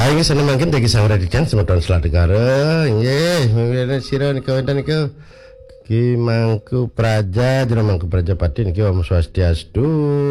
Aing sana mangkin dagi sahur dican semeton selat negara. Nggih, mangkin sira nika wonten niku. Ki Mangku Praja, Jero Mangku Praja Pati niki Om Swastiastu.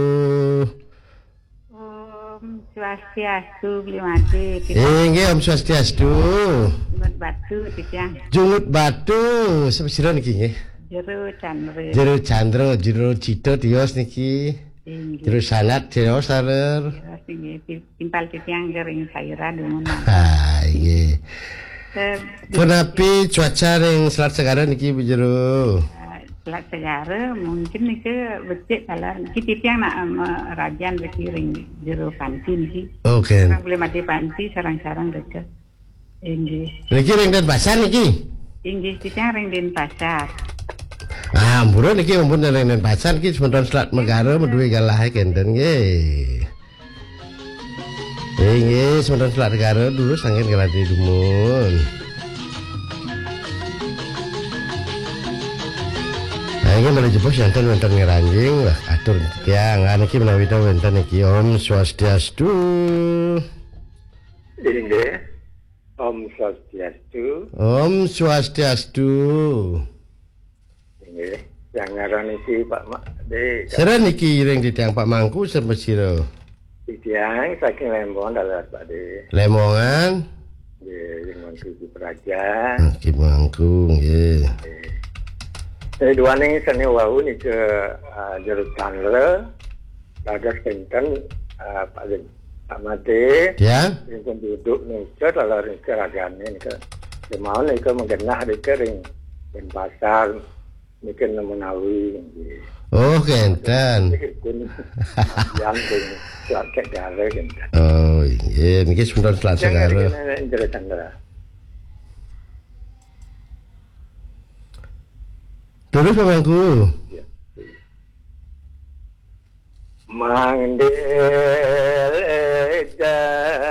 Om Swastiastu Blimade. Nggih Om Swastiastu. Jungut Batu titiang. Jungut Batu, sapa sira niki nggih? Jero Chandra. Jero Chandra, Jero Cito tios niki. Jero Sanat tios saler. Timpal titiang gering sayuran demungan. Ha, nggih. Kenapi cuaca ring Selat Segara niki Jero? Selat Segara mungkin niki becik kalau niki titiang nak rajan bekiring jero panti niki. Oke. Boleh mati panti sarang-sarang dekat. Inggih. Niki ring dan pasar niki? Inggih titiang ring den pasar. Ah, ampun niki ampun ring dan pasar niki sementon Selat Megara meduwe galahe kenten nggih. Nggih, sementon Selat Negara dulu sangken kelati dumun. Nggih menawi jebos wonten ngeranjing lah atur tiyang niki menawi wonten niki Om Swastiastu. Nggih. Om Swastiastu. Om Swastiastu. Nggih. Yang ngaran iki Pak Makde. Sira niki ring titiang Pak Mangku sapa sira? Titiang saking Lembong dalah Pak De. Lemongan. Nggih, ring Mangku Praja. Ki Mangku nggih. Dua ning seni wau ni ke Jero Chandra. Bagas kenten Pak Made. Ya. Ring penduduk ni ke dalah ring keragane ni ke. Mau ni ke menggenah di kering dan pasar ni ke Menawi. Oh, kenten. Yang pun Selat Segara kenten. Oh, iya, niki sementon Selat Segara. Jero Chandra. Terus Pak Mangku. Mandel